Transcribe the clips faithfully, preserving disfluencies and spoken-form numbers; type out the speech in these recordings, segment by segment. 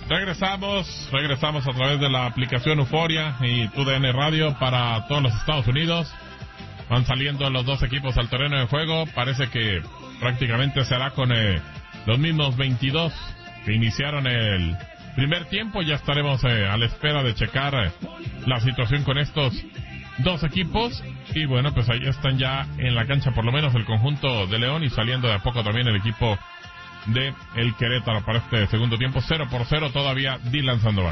Regresamos, regresamos a través de la aplicación Euforia y T U D N Radio para todos los Estados Unidos. Van saliendo los dos equipos al terreno de juego. Parece que prácticamente será con eh, los mismos veintidós que iniciaron el primer tiempo. Ya estaremos eh, a la espera de checar eh, la situación con estos dos equipos. Y bueno, pues ahí están ya en la cancha por lo menos el conjunto de León y saliendo de a poco también el equipo de el Querétaro para este segundo tiempo. Cero por cero todavía Dylan Sandoval.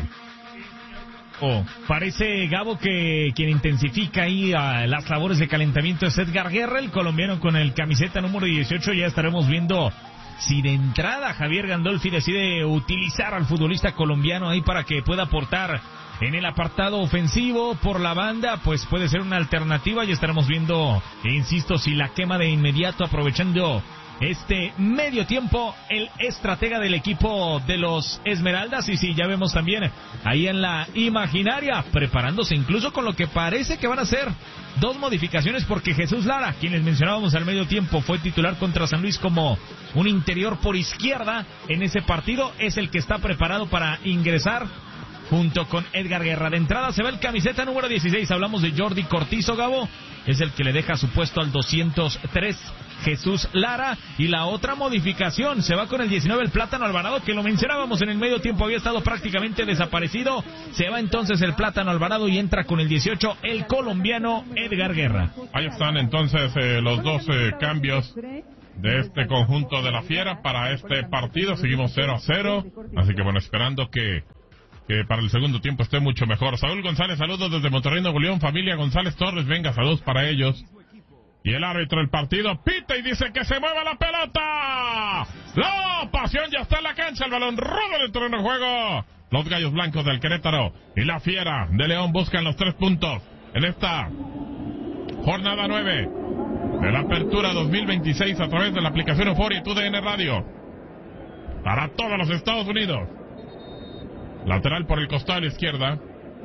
Oh, parece, Gabo, que quien intensifica ahí uh, las labores de calentamiento es Edgar Guerra, el colombiano con el camiseta número dieciocho. Ya estaremos viendo si de entrada Javier Gandolfi decide utilizar al futbolista colombiano ahí para que pueda aportar en el apartado ofensivo por la banda, pues puede ser una alternativa. Ya estaremos viendo, insisto, si la quema de inmediato aprovechando este medio tiempo el estratega del equipo de los Esmeraldas. Y sí, ya vemos también ahí en la imaginaria preparándose incluso con lo que parece que van a ser dos modificaciones, porque Jesús Lara, quien les mencionábamos al medio tiempo, fue titular contra San Luis como un interior por izquierda en ese partido, es el que está preparado para ingresar junto con Edgar Guerra. De entrada se va el camiseta número dieciséis, hablamos de Jordi Cortizo, Gabo, es el que le deja su puesto al doscientos tres Jesús Lara. Y la otra modificación, se va con el diecinueve el Plátano Alvarado, que lo mencionábamos en el medio tiempo, había estado prácticamente desaparecido. Se va entonces el Plátano Alvarado y entra con el dieciocho el colombiano Edgar Guerra. Ahí están entonces eh, los dos eh, cambios de este conjunto de la Fiera para este partido. Seguimos cero a cero, así que bueno, esperando que que para el segundo tiempo esté mucho mejor. Saúl González, saludos desde Monterrey, Nuevo León. Familia González Torres, venga, saludos para ellos. Y el árbitro del partido pita y dice que se mueva la pelota. La pasión ya está en la cancha, el balón roba el terreno de juego. Los Gallos Blancos del Querétaro y la Fiera de León buscan los tres puntos en esta jornada nueve de la Apertura dos mil veintiséis a través de la aplicación Euforia y T U D N Radio para todos los Estados Unidos. Lateral por el costado de la izquierda.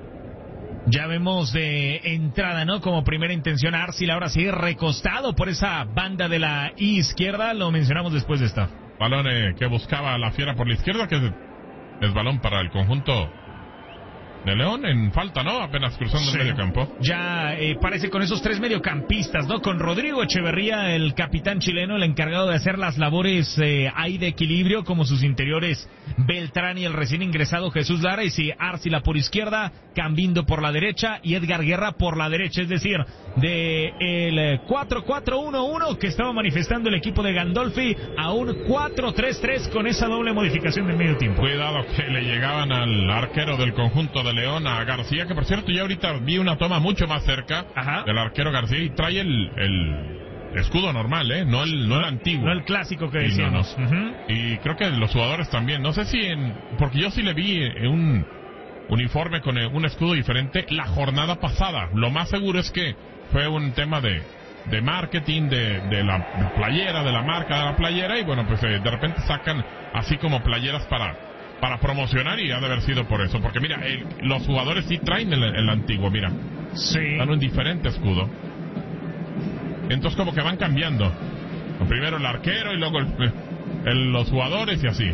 Ya vemos de entrada, ¿no? Como primera intención a Arcila, ahora sí, recostado por esa banda de la izquierda. Lo mencionamos después de esta. Balón eh, que buscaba la Fiera por la izquierda, que es, es balón para el conjunto de León en falta, ¿no? Apenas cruzando sí. el medio campo. Ya eh, parece con esos tres mediocampistas, ¿no? Con Rodrigo Echeverría, el capitán chileno, el encargado de hacer las labores eh, ahí de equilibrio, como sus interiores Beltrán y el recién ingresado Jesús Lara. Y sí, Arcila por izquierda, Cambindo por la derecha y Edgar Guerra por la derecha. Es decir, de el cuatro cuatro uno uno que estaba manifestando el equipo de Gandolfi a un cuatro tres tres con esa doble modificación del medio tiempo. Cuidado que le llegaban al arquero del conjunto de León, a García, que por cierto ya ahorita vi una toma mucho más cerca Ajá. del arquero García y trae el, el escudo normal, ¿eh? No el, no el antiguo. No el clásico que decíamos. No, no. Uh-huh. Y creo que los jugadores también. No sé si en... Porque yo sí le vi un uniforme con un escudo diferente la jornada pasada. Lo más seguro es que fue un tema de, de marketing, de, de la playera, de la marca de la playera. Y bueno, pues eh, de repente sacan así como playeras para... para promocionar y ha de haber sido por eso. Porque mira, el, los jugadores sí traen el, el antiguo, mira. Sí. Dan un diferente escudo. Entonces como que van cambiando. Primero el arquero y luego el, el, los jugadores y así.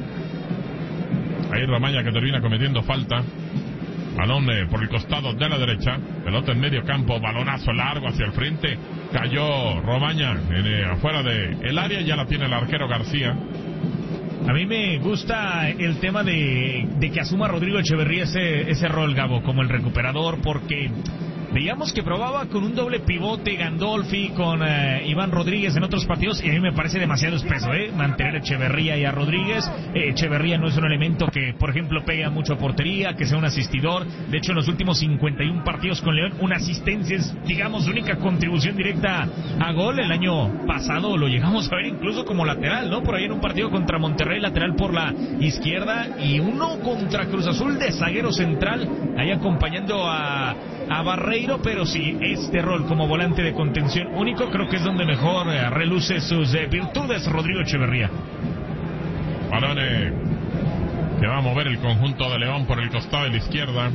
Ahí Romaña que termina cometiendo falta. Balón eh, por el costado de la derecha. Pelota en medio campo. Balonazo largo hacia el frente. Cayó Romaña en, eh, afuera del de área. Ya la tiene el arquero García. A mí me gusta el tema de, de que asuma Rodrigo Echeverría ese, ese rol, Gabo, como el recuperador, porque veíamos que probaba con un doble pivote Gandolfi con eh, Iván Rodríguez en otros partidos, y a mí me parece demasiado espeso, ¿eh? Mantener a Echeverría y a Rodríguez. Eh, Echeverría no es un elemento que, por ejemplo, pega mucho a portería, que sea un asistidor. De hecho, en los últimos cincuenta y uno partidos con León, una asistencia es, digamos, su única contribución directa a gol. El año pasado lo llegamos a ver incluso como lateral, ¿no? Por ahí en un partido contra Monterrey, lateral por la izquierda, y uno contra Cruz Azul de zaguero central, ahí acompañando a, a Barreiro. Pero sí, este rol como volante de contención único creo que es donde mejor eh, reluce sus eh, virtudes Rodrigo Echeverría. Balón eh, que va a mover el conjunto de León por el costado de la izquierda.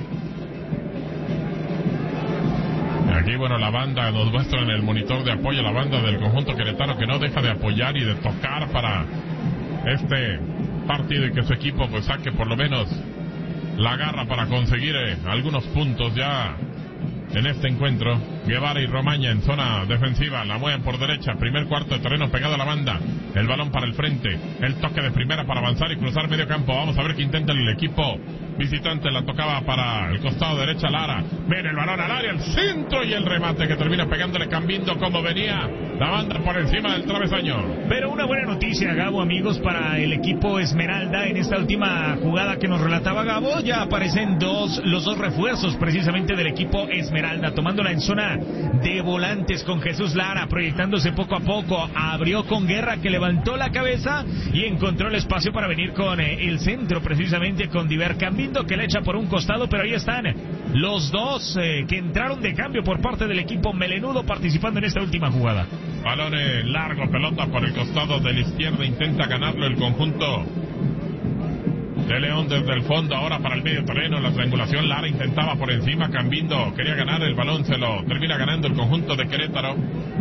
Aquí, bueno, la banda nos muestra en el monitor de apoyo, la banda del conjunto queretano, que no deja de apoyar y de tocar para este partido y que su equipo pues saque por lo menos la garra para conseguir eh, algunos puntos ya en este encuentro. Guevara y Romaña en zona defensiva, la mueven por derecha, primer cuarto de terreno pegado a la banda, el balón para el frente, el toque de primera para avanzar y cruzar medio campo. Vamos a ver qué intenta el equipo visitante, la tocaba para el costado derecha Lara, viene el balón al área, el centro y el remate que termina pegándole Cambindo como venía la banda por encima del travesaño. Pero una buena noticia, Gabo, amigos, para el equipo Esmeralda en esta última jugada que nos relataba Gabo. Ya aparecen dos los dos refuerzos precisamente del equipo Esmeralda, tomándola en zona de volantes con Jesús Lara, proyectándose poco a poco, abrió con Guerra que levantó la cabeza y encontró el espacio para venir con eh, el centro precisamente con Diver Cambindo que le echa por un costado, pero ahí están los dos eh, que entraron de cambio por parte del equipo melenudo participando en esta última jugada. Balón largo, pelota por el costado de la izquierda, intenta ganarlo el conjunto de León desde el fondo, ahora para el medio terreno, la triangulación, Lara intentaba por encima, Cambindo quería ganar el balón, se lo termina ganando el conjunto de Querétaro.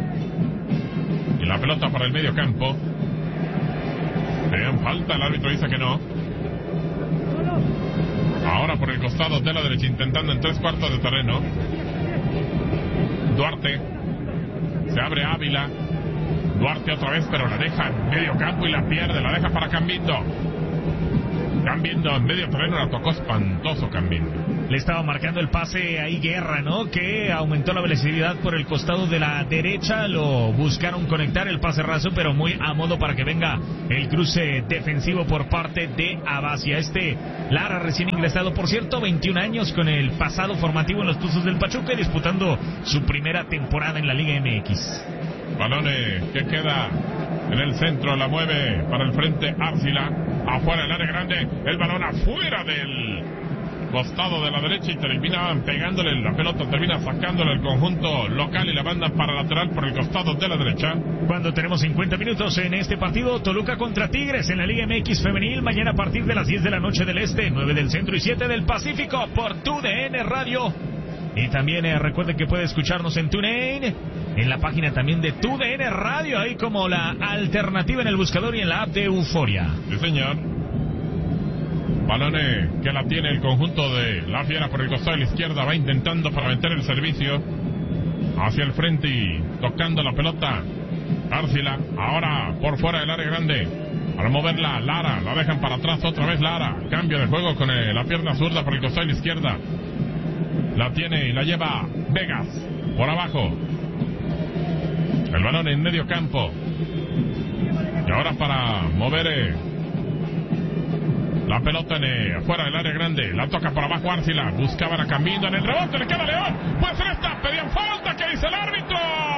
Y la pelota para el medio campo. Vean, falta, el árbitro dice que no. Ahora por el costado de la derecha, intentando en tres cuartos de terreno. Duarte. Se abre Ávila. Duarte otra vez, pero la deja en medio campo y la pierde, la deja para Cambindo. Cambindo en medio terreno, la tocó espantoso Cambindo. Le estaba marcando el pase ahí Guerra, ¿no? Que aumentó la velocidad por el costado de la derecha, lo buscaron conectar el pase raso, pero muy a modo para que venga el cruce defensivo por parte de Abacia. Este Lara recién ingresado, por cierto, veintiún años con el pasado formativo en los Tuzos del Pachuca, disputando su primera temporada en la Liga M X. Balone que queda en el centro, la mueve para el frente Arcila, afuera del área grande, el balón afuera del costado de la derecha y terminaban pegándole la pelota, termina sacándole el conjunto local y la banda para lateral por el costado de la derecha. Cuando tenemos cincuenta minutos en este partido, Toluca contra Tigres en la Liga M X Femenil, mañana a partir de las diez de la noche del Este, nueve del Centro y siete del Pacífico por T U D N Radio. Y también eh, recuerden que puede escucharnos en TuneIn, en la página también de T U D N Radio, ahí como la alternativa en el buscador y en la app de Euforia. Sí, señor. Balone que la tiene el conjunto de la Fiera por el costado de la izquierda, va intentando para meter el servicio hacia el frente y tocando la pelota Arcila, ahora por fuera del área grande, para moverla Lara, la dejan para atrás otra vez Lara, cambio de juego con el, la pierna zurda por el costado de la izquierda, la tiene y la lleva Vegas por abajo, el balón en medio campo y ahora para mover eh, la pelota en, eh, fuera del área grande, la toca por abajo Arcila, buscaban a Cambindo en el rebote, le queda León, puede ser esta, pedían falta, ¿qué dice el árbitro?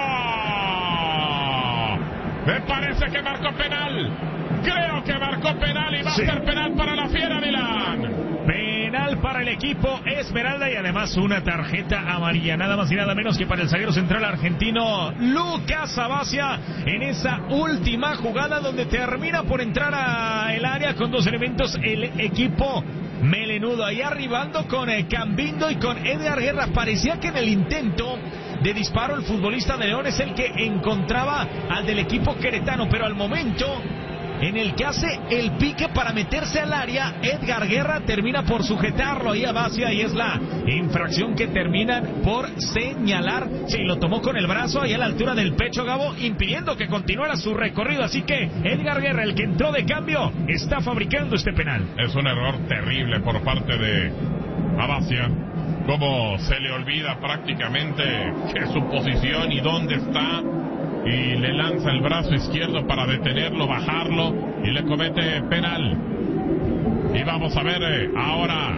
Me parece que marcó penal, creo que marcó penal y va sí. a ser penal para la Fiera, Milán. Penal para el equipo Esmeralda y además una tarjeta amarilla, nada más y nada menos que para el zaguero central argentino Lucas Abacia en esa última jugada donde termina por entrar al área con dos elementos el equipo melenudo, ahí arribando con eh, Cambindo y con Edgar Guerra. Parecía que en el intento de disparo el futbolista de León es el que encontraba al del equipo queretano, pero al momento en el que hace el pique para meterse al área, Edgar Guerra termina por sujetarlo ahí a Bacia y es la infracción que terminan por señalar. Sí, lo tomó con el brazo ahí a la altura del pecho, Gabo, impidiendo que continuara su recorrido. Así que Edgar Guerra, el que entró de cambio, está fabricando este penal. Es un error terrible por parte de Abacia. Como se le olvida prácticamente que su posición y dónde está, y le lanza el brazo izquierdo para detenerlo, bajarlo y le comete penal. Y vamos a ver eh, ahora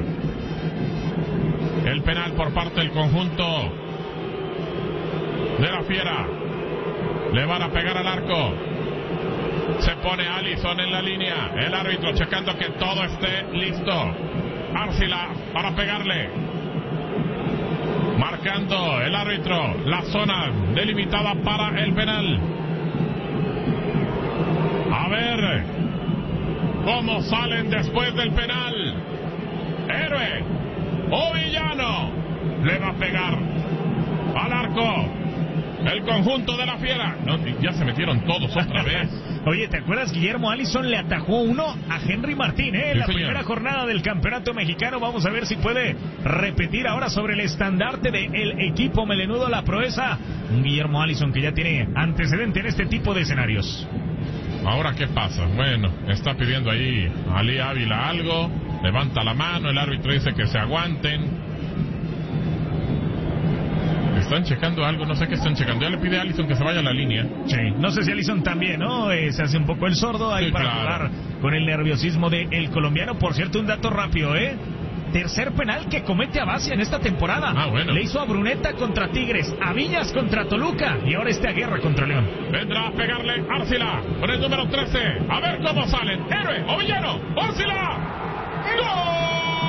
el penal por parte del conjunto de la Fiera. Le van a pegar al arco, se pone Allison en la línea, el árbitro checando que todo esté listo. Arcila para pegarle, marcando el árbitro la zona delimitada para el penal. A ver cómo salen después del penal. Héroe o villano, le va a pegar al arco el conjunto de la Fiera. No, ya se metieron todos otra vez. Oye, ¿te acuerdas? Guillermo Allison le atajó uno a Henry Martín, ¿eh? En Sí, la señor. primera jornada del campeonato mexicano. Vamos a ver si puede repetir ahora sobre el estandarte del equipo melenudo la proeza. Un Guillermo Allison que ya tiene antecedente en este tipo de escenarios. Ahora, ¿qué pasa? Bueno, está pidiendo ahí a Ali Ávila algo, levanta la mano, el árbitro dice que se aguanten. Están checando algo, no sé qué están checando. Ya le pide a Allison que se vaya a la línea. Sí, no sé si Allison también, ¿no? Eh, se hace un poco el sordo ahí Sí, para claro. jugar con el nerviosismo del colombiano. Por cierto, un dato rápido, ¿eh? Tercer penal que comete Abacia en esta temporada. Ah, bueno. Le hizo a Bruneta contra Tigres, a Villas contra Toluca y ahora esta guerra contra León. Vendrá a pegarle Arcila con el número trece. A ver cómo salen. Héroe o villano. Arcila. ¡Gol!